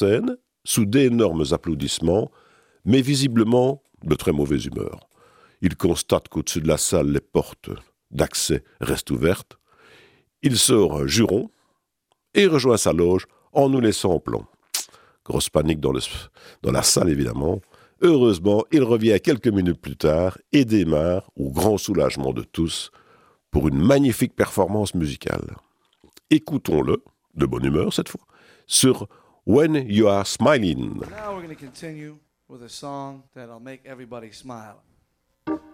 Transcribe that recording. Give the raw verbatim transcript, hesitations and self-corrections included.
scène, sous d'énormes applaudissements, mais visiblement de très mauvaise humeur. Il constate qu'au-dessus de la salle, les portes d'accès restent ouvertes. Il sort un juron et rejoint sa loge en nous laissant en plan. Grosse panique dans, le, dans la salle, évidemment. Heureusement, il revient quelques minutes plus tard et démarre, au grand soulagement de tous, pour une magnifique performance musicale. Écoutons-le, de bonne humeur cette fois, sur When You Are Smiling. Now we're going to continue with a song that'll make everybody smile.